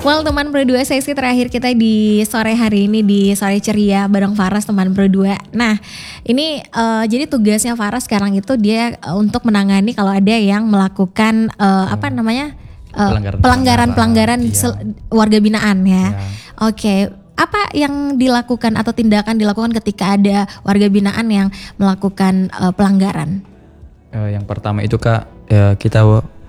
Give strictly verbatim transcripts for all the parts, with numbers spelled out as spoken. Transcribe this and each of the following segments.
Well, teman berdua, sesi terakhir kita di sore hari ini di Sore Ceria bareng Faras, teman berdua. Nah, ini uh, jadi tugasnya Faras sekarang itu dia uh, untuk menangani kalau ada yang melakukan uh, apa namanya uh, pelanggaran-pelanggaran iya. warga binaan ya. Iya. Oke. Okay. Apa yang dilakukan atau tindakan dilakukan ketika ada warga binaan yang melakukan uh, pelanggaran? Uh, yang pertama itu Kak, uh, kita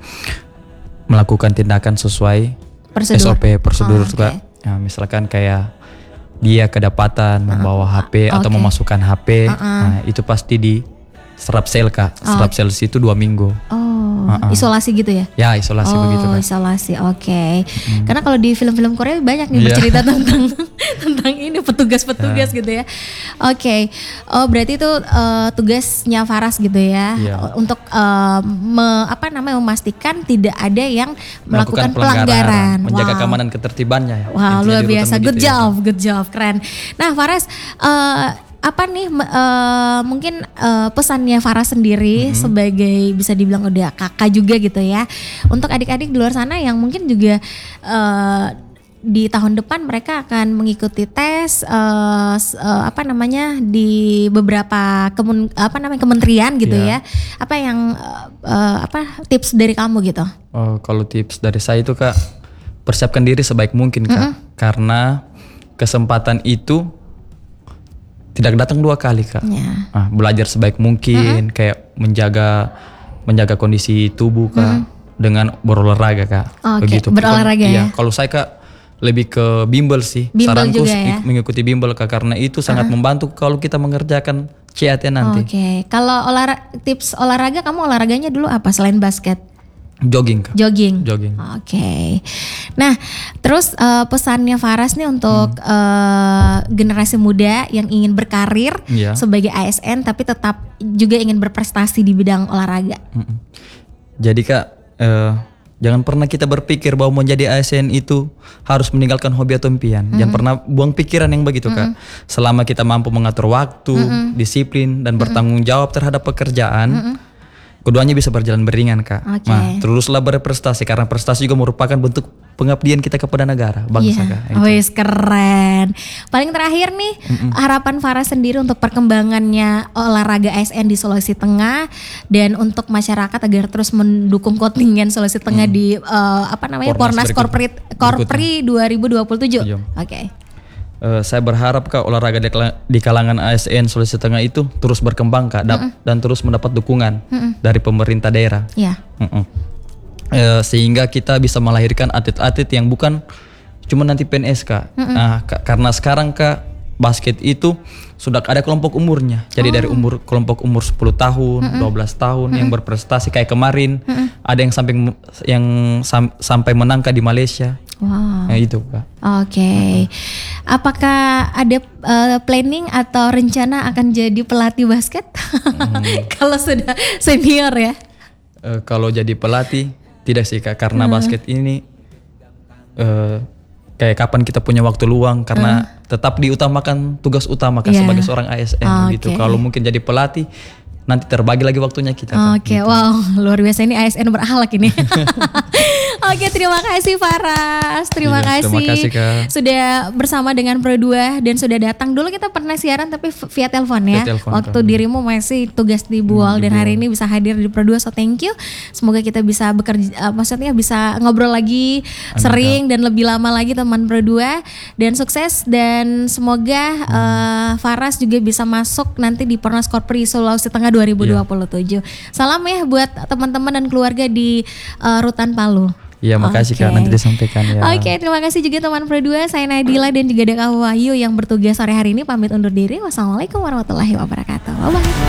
melakukan tindakan sesuai Prosedur. S O P prosedur oh, Kak. Okay. Ya, misalkan kayak dia kedapatan uh, membawa H P uh, atau okay. memasukkan H P, uh, uh. nah, itu pasti di serap sel Kak. Serap oh. sel situ dua minggu. Oh, uh, uh. isolasi gitu ya? Ya, isolasi oh, begitu Kak. isolasi, oke. Okay. Hmm. Karena kalau di film-film Korea banyak nih yeah. bercerita tentang tentang ini petugas-petugas yeah. gitu ya. Oke, okay. oh berarti itu uh, tugasnya Faras gitu ya, yeah. untuk uh, me, apa namanya memastikan tidak ada yang melakukan, melakukan pelanggaran, pelanggaran. menjaga wow. keamanan ketertibannya. Ya. Wow, luar biasa, good begitu, job, ya. good job, keren. Nah Faras, uh, apa nih uh, mungkin uh, pesannya Faras sendiri mm-hmm. sebagai bisa dibilang udah kakak juga gitu ya, untuk adik-adik di luar sana yang mungkin juga uh, di tahun depan mereka akan mengikuti tes uh, uh, apa namanya di beberapa kemun, apa namanya kementerian gitu yeah. ya. Apa yang uh, uh, apa tips dari kamu gitu? Oh, kalau tips dari saya itu Kak, persiapkan diri sebaik mungkin Kak, mm-hmm. karena kesempatan itu tidak datang dua kali Kak. Yeah. Nah, belajar sebaik mungkin, mm-hmm. kayak menjaga menjaga kondisi tubuh Kak, mm-hmm. dengan berolahraga Kak. Oh, begitu. Okay. Berolahraga Bukan, ya. Iya, kalau saya Kak lebih ke bimbel sih. Bimbel Saranku juga ya? mengikuti bimbel Kak, karena itu sangat uh-huh. membantu kalau kita mengerjakan C A T nanti. Oke. Okay. Kalau olahraga, tips olahraga kamu olahraganya dulu apa selain basket? Jogging Kak. Jogging. Jogging. Oke. Okay. Nah, terus uh, pesannya Faras nih untuk hmm. uh, generasi muda yang ingin berkarir yeah. sebagai A S N tapi tetap juga ingin berprestasi di bidang olahraga. Hmm. Jadi Kak, uh, jangan pernah kita berpikir bahwa menjadi A S N itu harus meninggalkan hobi atau impian. Mm-hmm. Jangan pernah buang pikiran yang begitu mm-hmm. Kak. Selama kita mampu mengatur waktu, mm-hmm. disiplin dan mm-hmm. bertanggung jawab terhadap pekerjaan, mm-hmm. keduanya bisa berjalan beringan Kak. Okay. Nah, teruslah berprestasi karena prestasi juga merupakan bentuk pengabdian kita kepada negara, bangsa yeah. Kak. Wis keren. Paling terakhir nih, mm-mm. harapan Faras sendiri untuk perkembangannya olahraga A S N di Sulawesi Tengah dan untuk masyarakat agar terus mendukung kontingen Sulawesi Tengah mm. di uh, apa namanya Pornas Korpri Korpri dua ribu dua puluh tujuh. Oke. Okay. Uh, saya berharap Kak olahraga di kalangan A S N Sulawesi Tengah itu terus berkembang Kak mm-mm. dan terus mendapat dukungan mm-mm. dari pemerintah daerah. Iya. Yeah. Uh, sehingga kita bisa melahirkan atlet-atlet yang bukan cuma nanti P N S Kak. Mm-mm. Nah, k- karena sekarang Kak basket itu sudah ada kelompok umurnya. Jadi oh. dari umur kelompok umur sepuluh tahun, mm-mm. dua belas tahun mm-mm. yang berprestasi kayak kemarin mm-mm. ada yang sampai yang sam- sampai menang Kak di Malaysia. Wow. Nah, itu Kak. Oke. Okay. Mm-hmm. Apakah ada uh, planning atau rencana akan jadi pelatih basket? Mm. Kalau sudah senior ya? Uh, kalau jadi pelatih tidak sih Kak, karena hmm. basket ini uh, kayak kapan kita punya waktu luang karena hmm. tetap diutamakan tugas utama Kak yeah. sebagai seorang A S N oh, gitu. Okay. Kalau mungkin jadi pelatih nanti terbagi lagi waktunya kita. Oke, okay, gitu. Wow, luar biasa ini A S N berakhlak ini. Oke, okay, terima kasih Faras, terima iya, kasih, terima kasih Kak. Sudah bersama dengan Pro dua dan sudah datang. Dulu kita pernah siaran tapi via telepon ya. Via telepon, waktu Kak. Dirimu masih tugas di Buol hmm, dan hari ini bisa hadir di Pro dua, so thank you. Semoga kita bisa bekerja, uh, maksudnya bisa ngobrol lagi Amin, sering Kak. Dan lebih lama lagi teman Pro dua dan sukses dan semoga hmm. uh, Faras juga bisa masuk nanti di Pornas Korpri Sulawesi Tengah dua ribu dua puluh tujuh. Yeah. Salam ya buat teman-teman dan keluarga di uh, Rutan Palu. Iya, makasih okay. Kak, nanti disampaikan ya. Oke, okay, terima kasih juga teman Pro dua. Saya Nadila dan juga ada Kak Wahyu yang bertugas sore hari ini. Pamit undur diri. Wassalamualaikum warahmatullahi wabarakatuh. Bye bye.